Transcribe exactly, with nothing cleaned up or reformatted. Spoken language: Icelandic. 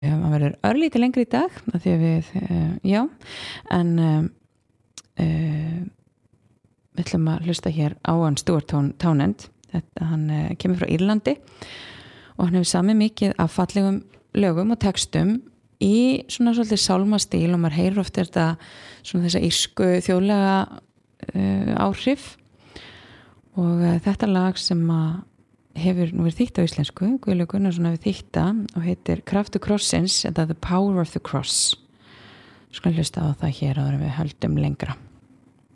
hann verður örlítið lengri í dag af því að við, uh, já en um, uh, við ætlum að hlusta hér á hann Stuart Townend. Þetta, hann uh, kemur frá Írlandi og hann hefur samið mikið af fallegum lögum og textum í svona svolítið sálmastíl og maður heyrir oft þetta svona þessa írsku þjóðlega uh, áhrif og uh, þetta lag sem að hefur nú verið þýtt á íslensku, Guðlaug Gunnarsson hefur þýtta og heitir Kraftur krossins eða The Power of the Cross. Skal hlusta á það hér áður en við höldum lengra.